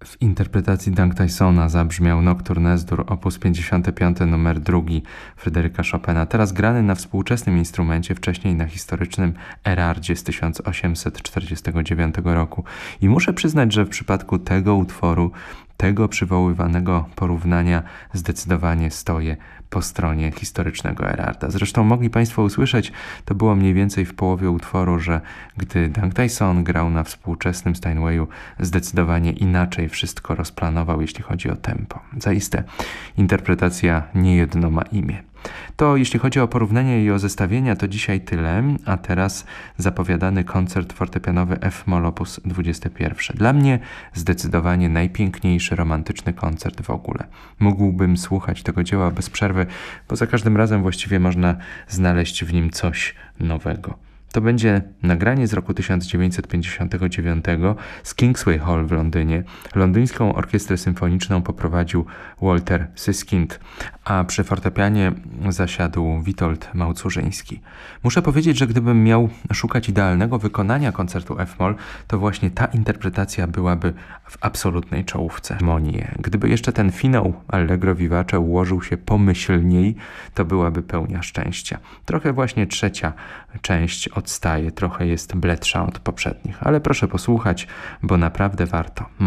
W interpretacji Dank Tysona zabrzmiał Nocturne S-dur op. 55 nr 2 Fryderyka Chopina, teraz grany na współczesnym instrumencie, wcześniej na historycznym Erardzie z 1849 roku. I muszę przyznać, że w przypadku tego utworu, tego przywoływanego porównania zdecydowanie stoję po stronie historycznego Erarda. Zresztą mogli Państwo usłyszeć, to było mniej więcej w połowie utworu, że gdy Dank Tyson grał na współczesnym Steinwayu, zdecydowanie inaczej wszystko rozplanował, jeśli chodzi o tempo. Zaiste interpretacja niejedno ma imię. To jeśli chodzi o porównanie i o zestawienia, to dzisiaj tyle, a teraz zapowiadany koncert fortepianowy F-moll op. 21. Dla mnie zdecydowanie najpiękniejszy romantyczny koncert w ogóle. Mógłbym słuchać tego dzieła bez przerwy, bo za każdym razem właściwie można znaleźć w nim coś nowego. To będzie nagranie z roku 1959 z Kingsway Hall w Londynie. Londyńską orkiestrę symfoniczną poprowadził Walter Siskind, a przy fortepianie zasiadł Witold Małcurzyński. Muszę powiedzieć, że gdybym miał szukać idealnego wykonania koncertu F-moll, to właśnie ta interpretacja byłaby w absolutnej czołówce. Monie. Gdyby jeszcze ten finał Allegro vivace ułożył się pomyślniej, to byłaby pełnia szczęścia. Trochę właśnie trzecia część odstaje, trochę jest bledsza od poprzednich, ale proszę posłuchać, bo naprawdę warto.